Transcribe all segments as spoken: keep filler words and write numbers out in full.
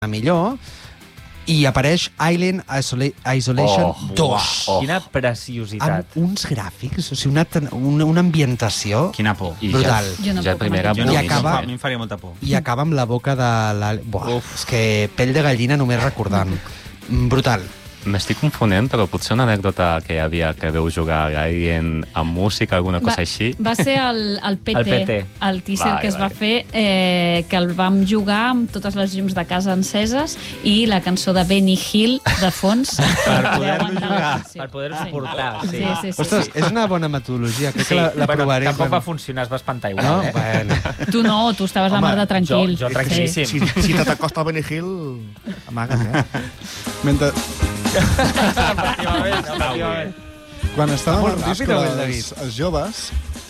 millor, i apareix Alien Isola Isolation Oh, dos. oh. Quina preciositat. Amb uns gràfics, o sigui, una, una, una ambientació Quina por. I brutal. Ja, Jo no ja puc primera amb Jo no, I boníssima. acaba- A mi em faria molta por. i acaba amb la boca de la... Buah, és que pell de gallina només recordant. Mm, Brutal. M'estic confonent, però potser una anècdota que hi havia que veu jugar Alien amb música, alguna cosa Va, així. va ser el, el P T, El P T. el teaser Vale, que es va vale. fer, eh, que el vam jugar amb totes les llums de casa enceses i la cançó de Benny Hill de fons. Per poder-lo aguantar la jugar, tensió. per poder-ho Sí. portar. Sí. Sí, sí, sí. Ostres, sí. és una bona metodologia. Crec Sí, que la, la bueno, provaré. tampoc quan- va funcionar, es va espantar igual. No? Eh? Bueno. Tu no, tu estaves la mar de tranquil. Jo, jo tranquil·líssim. Si, si te t'acosta el Benny Hill, amaga't, eh? Mentre, Efectivament, efectivament. quan estàvem Molt al ràpid, disco el David. els, els joves,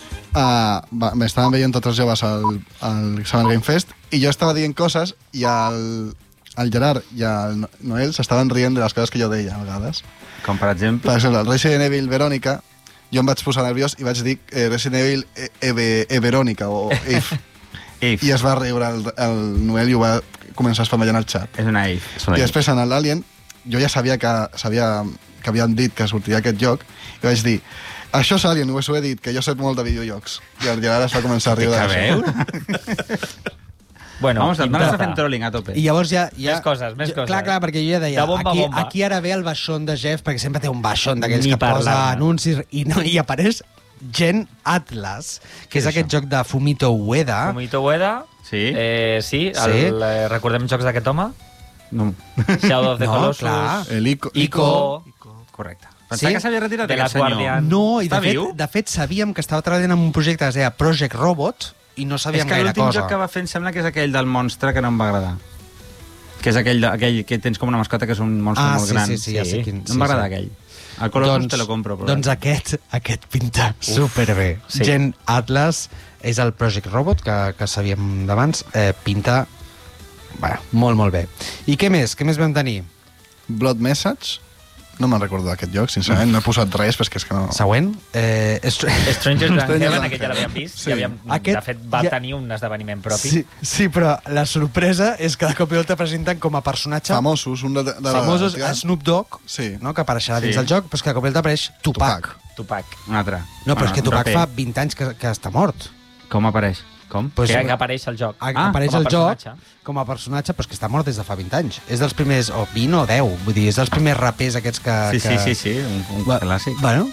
uh, va, m'estaven veient tots els joves al, al Summer Game Fest i jo estava dient coses i el, el Gerard i el Noel s'estaven rient de les coses que jo deia a vegades. Com per exemple... Per exemple, el Resident Evil Verònica, jo em vaig posar nerviós i vaig dir eh, Resident Evil e, e, e Verònica o If. If. I es va riure el, el Noel i ho va començar a espamellar en el xat. És una if. És una I després en l'Alien jo ja sabia que, sabia que havien dit que sortiria aquest joc i vaig dir, això és Alien, us ho he dit, que jo sé molt de videojocs. I el Gerard es va començar a riure Que d'això. veus? Bueno, Vamos, no pinta. l'està fent trolling a tope. I llavors ja... ja Més coses, més jo, coses. Clar, clar, perquè jo ja deia, De bomba a aquí, bomba. aquí ara ve el baixón de Jeff, perquè sempre té un baixón d'aquells Ni que posa parlar-ne. anuncis, i, no, i apareix Gen Atlas, que és, és aquest joc de Fumito Ueda. Fumito Ueda. Sí? Eh, sí, el, Sí. eh, recordem jocs d'aquest home? No. Shadow of the No, Colossus. clar. El Ico, Ico. Correcte. Sí? Pensava que s'havia retirat De aquest Last senyor. Guardian. No, i de Està fet, viu? de fet sabíem que estava treballant en un projecte que es deia Project Robot i no És sabíem que gaire l'últim cosa. joc que va fer em sembla que és aquell del monstre que no em va agradar. Que és aquell, de, aquell que tens com una mascota que és un monstre Ah, molt sí, gran. sí, sí, ja sé quin- No sí, em va agradar sí. aquell. El Colossus te lo compro. Però... Doncs aquest, aquest pinta superbé. sí. Gen Atlas és el Project Robot que, que sabíem d'abans. Eh, pinta bueno, molt, molt bé. I què més? Què més vam tenir? Blood Message. No me'n recordo d'aquest joc, sincerament. No he posat res, perquè és que no... Següent. Eh, est... Strangers Than Strangers Heaven, Than aquest ja l'havíem Heaven. vist. Sí. Ja havíem, Aquest de fet, va ja- tenir un esdeveniment propi. Sí, sí, però la sorpresa és que de cop i volta presenten com a personatge Famosos, un de, de, de famosos de- Snoop Dogg, Sí. no, que apareixerà dins Sí. del joc, però és que de cop i volta apareix Tupac. Tupac. Tupac. Un altre. No, però és que un Tupac raper. fa vint anys que, que està mort. Com apareix? Com? Pues, que, que apareix al joc. a- Ah, apareix com a al joc personatge. com a personatge, però és que està mort des de fa vint anys. És dels primers, o vint o deu, vull dir, és dels primers rapers aquests que... Sí, que... sí, sí, sí, un, un Va- clàssic. Bueno,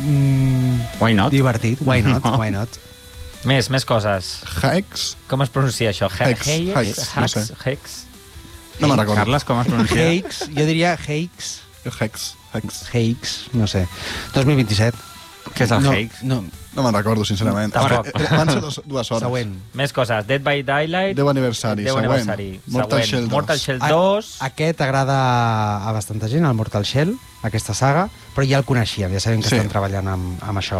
mm, Why not? divertit, why not, No. why not. Més, més coses. Hex. Com es pronuncia això? He- Hex, Hex? Hex, no sé. Hex? Hex? No me'n recordo. Carles, com es pronuncia? Hakes, jo diria Hakes, Hex. Hex. Hakes, no sé. dos mil vint-i-set. Què és el no, Hex? No, No me'n recordo, sincerament. Tampoc. Eh, Van ser dos, dues hores. següent. Més coses. Dead by Daylight. Deu aniversari, Deu següent. aniversari. Mortal Següent. Shell dos. Mortal Shell A- dos. Aquest agrada a bastanta gent, el Mortal Shell, aquesta saga, però ja el coneixíem, ja sabem que Sí. estan treballant amb, amb això.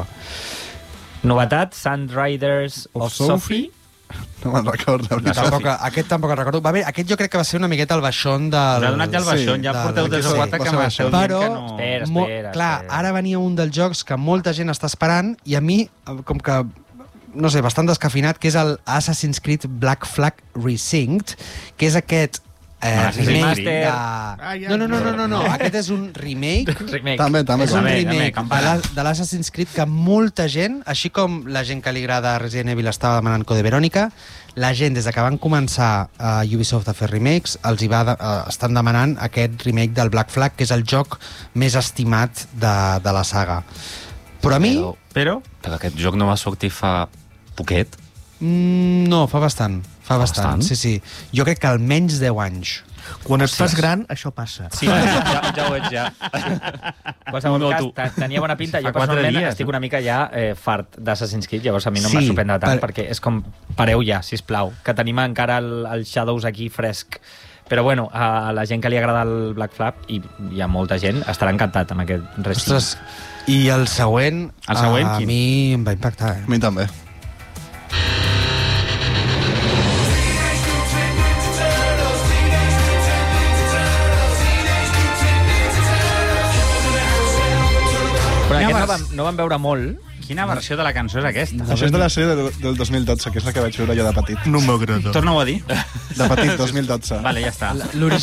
Novetat, Sunriders of, Of Sophie. Sophie. No me'n recordo. la veritat. Tampoc, aquest tampoc el recordo. Va bé, aquest jo crec que va ser una miqueta el baixón del... Us ha donat ja el baixón, ja del- porteu tres o sí. quatre va que ser m'esteu baixón. dient Però, que no... Espera, Mo- espera, clar, espera. ara venia un dels jocs que molta gent està esperant i a mi, eh, com que no sé, bastant descafinat, que és el Assassin's Creed Black Flag Resynced, que és aquest eh, Assassin's remake Creed. de... Ah, ja. No, no, no, no, no, no, aquest és un remake Remake. També, també. és un També, remake també, de campana. la- de l'Assassin's Creed que molta gent, així com la gent que li agrada Resident Evil estava demanant Code Verònica, la gent, des de que van començar a Ubisoft a fer remakes, els hi va de, uh, estan demanant aquest remake del Black Flag, que és el joc més estimat de, de la saga. Però a mi... Però, Però... però aquest joc no va sortir fa poquet. Mm, no, fa bastant. Fa bastant, bastant? sí, sí. Jo crec que almenys deu anys. Quan et fas gran, això passa. Sí, ja, ja ho veig, ja. En qualsevol No, cas, tu. te- tenia bona pinta. Fa Jo quatre personalment dies, estic no? una mica ja eh, fart d'Assassin's Creed, llavors a mi no Sí, m'ha sorprendre tant, per- perquè és com, pareu ja, sisplau, que tenim encara el, el Shadows aquí fresc. Però bueno, a la gent que li agrada el Black Flag, i hi ha molta gent, estarà encantat amb aquest Resident. Ostres, i el següent, El següent, a quin? mi em va impactar. A mi també. Però N'hi ha no vers- vam, no vam veure molt. Quina versió de la cançó és aquesta? Això és de la sèrie del, del dos mil dotze, que és la que vaig veure jo de petit. No m'agrada. Torna-ho a dir. De petit, dos mil dotze. Vale, ja està. L'original